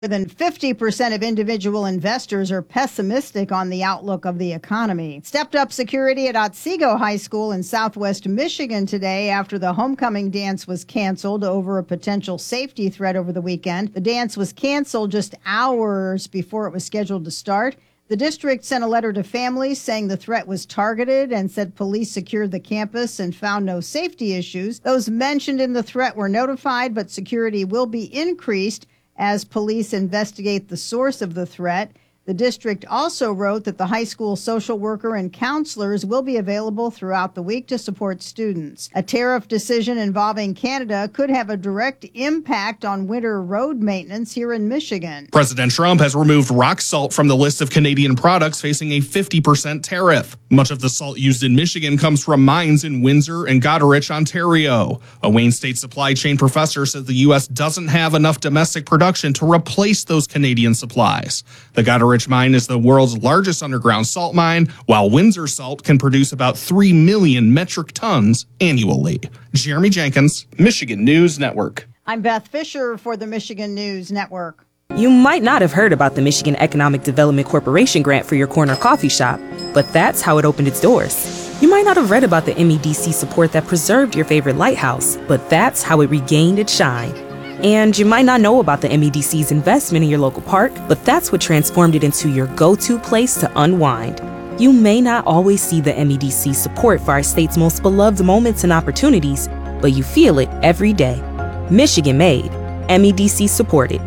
More than 50% of individual investors are pessimistic on the outlook of the economy. Stepped up security at Otsego High School in southwest Michigan today after the homecoming dance was canceled over a potential safety threat over the weekend. The dance was canceled just hours before it was scheduled to start. The district sent a letter to families saying the threat was targeted and said police secured the campus and found no safety issues. Those mentioned in the threat were notified, but security will be increased as police investigate the source of the threat. The district also wrote that the high school social worker and counselors will be available throughout the week to support students. A tariff decision involving Canada could have a direct impact on winter road maintenance here in Michigan. President Trump has removed rock salt from the list of Canadian products facing a 50% tariff. Much of the salt used in Michigan comes from mines in Windsor and Goderich, Ontario. A Wayne State supply chain professor says the U.S. doesn't have enough domestic production to replace those Canadian supplies. The Goderich mine is the world's largest underground salt mine, while Windsor Salt can produce about 3 million metric tons annually. Jeremy Jenkins, Michigan News Network. I'm Beth Fisher for the Michigan News Network. You might not have heard about the Michigan Economic Development Corporation grant for your corner coffee shop, but that's how it opened its doors. You might not have read about the MEDC support that preserved your favorite lighthouse, but that's how it regained its shine. And you might not know about the MEDC's investment in your local park, but that's what transformed it into your go-to place to unwind. You may not always see the MEDC support for our state's most beloved moments and opportunities, but you feel it every day. Michigan made, MEDC supported.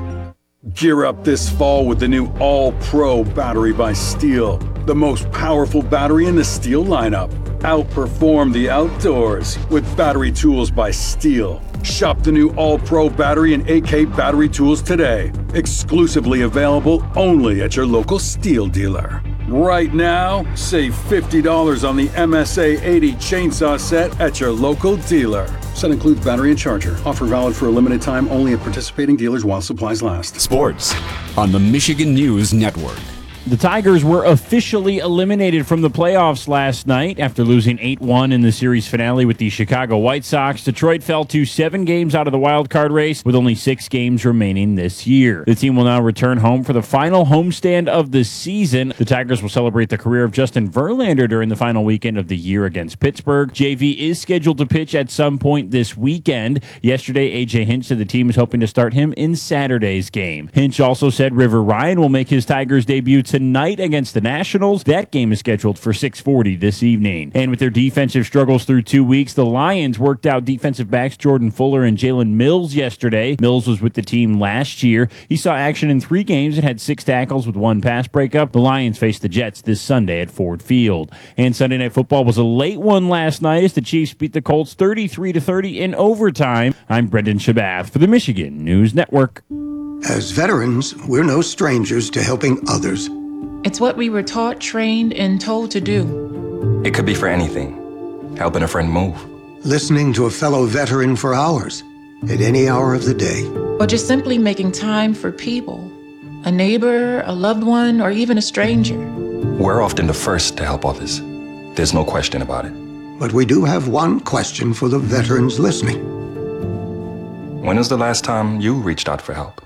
Gear up this fall with the new All-Pro battery by Steel, the most powerful battery in the Steel lineup. Outperform the outdoors with battery tools by Steel. Shop the new All-Pro battery and AK battery tools today. Exclusively available only at your local Steel dealer. Right now, save $50 on the MSA 80 chainsaw set at your local dealer. Set includes battery and charger. Offer valid for a limited time only at participating dealers while supplies last. Sports on the Michigan News Network. The Tigers were officially eliminated from the playoffs last night after losing 8-1 in the series finale with the Chicago White Sox. Detroit fell to 7 games out of the wild card race with only 6 games remaining this year. The team will now return home for the final homestand of the season. The Tigers will celebrate the career of Justin Verlander during the final weekend of the year against Pittsburgh. JV is scheduled to pitch at some point this weekend. Yesterday, A.J. Hinch said the team is hoping to start him in Saturday's game. Hinch also said River Ryan will make his Tigers debut tonight against the Nationals. That game is scheduled for 6:40 this evening. And with their defensive struggles through 2 weeks, the Lions worked out defensive backs Jordan Fuller and Jalen Mills yesterday. Mills was with the team last year. He saw action in 3 games and had 6 tackles with 1 pass breakup. The Lions face the Jets this Sunday at Ford Field. And Sunday Night Football was a late one last night as the Chiefs beat the Colts 33-30 in overtime. I'm Brendan Shabath for the Michigan News Network. As veterans, we're no strangers to helping others. It's what we were taught, trained, and told to do. It could be for anything. Helping a friend move. Listening to a fellow veteran for hours, at any hour of the day. Or just simply making time for people. A neighbor, a loved one, or even a stranger. We're often the first to help others. There's no question about it. But we do have one question for the veterans listening. When was the last time you reached out for help?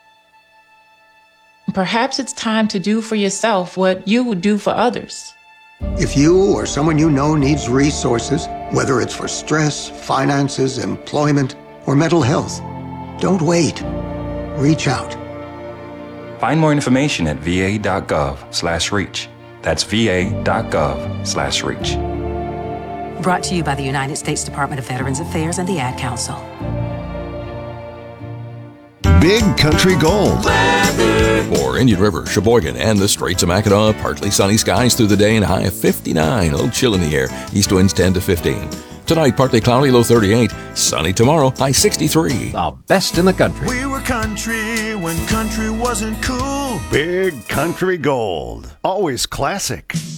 Perhaps it's time to do for yourself what you would do for others. If you or someone you know needs resources, whether it's for stress, finances, employment, or mental health, don't wait. Reach out. Find more information at va.gov/reach. That's va.gov/reach. Brought to you by the United States Department of Veterans Affairs and the Ad Council. Big Country Gold. For Indian River, Sheboygan, and the Straits of Mackinac, partly sunny skies through the day and a high of 59. A little chill in the air. East winds 10 to 15. Tonight, partly cloudy, low 38. Sunny tomorrow, high 63. The best in the country. We were country when country wasn't cool. Big Country Gold. Always classic.